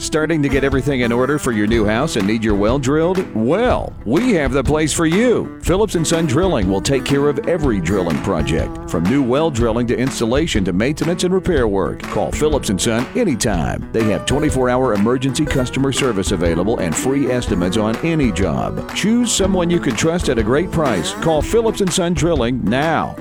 starting to get everything in order for your new house and need your well drilled? Well, we have the place for you. Phillips & Son Drilling will take care of every drilling project, from new well drilling to installation to maintenance and repair work. Call Phillips & Son anytime. They have 24-hour emergency customer service available and free estimates on any job. Choose someone you can trust at a great price. Call Phillips & Son Drilling now,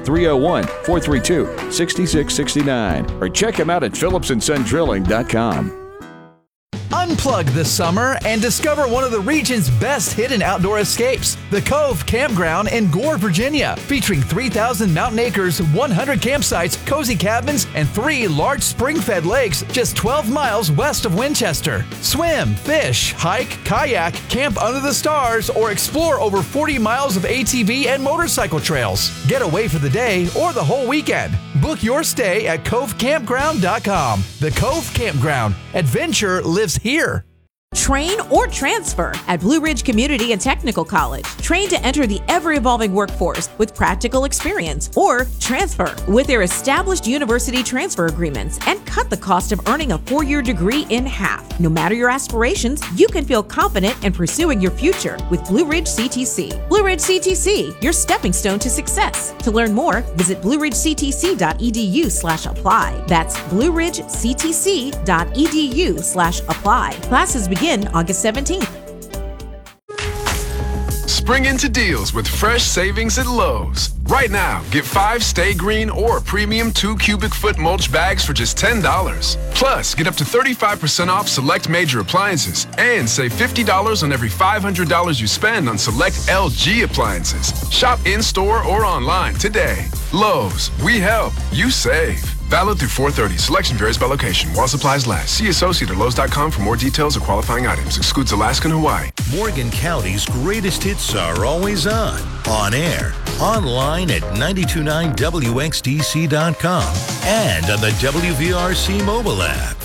301-432-6669, or check them out at phillipsandsondrilling.com. Unplug this summer and discover one of the region's best hidden outdoor escapes, the Cove Campground in Gore, Virginia, featuring 3,000 mountain acres, 100 campsites, cozy cabins, and 3 large spring-fed lakes just 12 miles west of Winchester. Swim, fish, hike, kayak, camp under the stars, or explore over 40 miles of ATV and motorcycle trails. Get away for the day or the whole weekend. Book your stay at covecampground.com. The Cove Campground. Adventure lives here. Train or transfer at Blue Ridge Community and Technical College. Train to enter the ever-evolving workforce with practical experience, or transfer with their established university transfer agreements and cut the cost of earning a 4-year degree in half. No matter your aspirations, you can feel confident in pursuing your future with Blue Ridge CTC. Blue Ridge CTC, your stepping stone to success. To learn more, visit blueridgectc.edu/apply. That's blueridgectc.edu/apply. Classes begin August 17th. Spring into deals with fresh savings at Lowe's. Right now, get 5 Stay Green or Premium 2 cubic foot mulch bags for just $10. Plus, get up to 35% off select major appliances and save $50 on every $500 you spend on select LG appliances. Shop in-store or online today. Lowe's, we help, you save. Valid through 4/30. Selection varies by location. While supplies last. See associate at Lowe's.com for more details or qualifying items. Excludes Alaska and Hawaii. Morgan County's greatest hits are always on air, online at 929WXTC.com, and on the WVRC mobile app.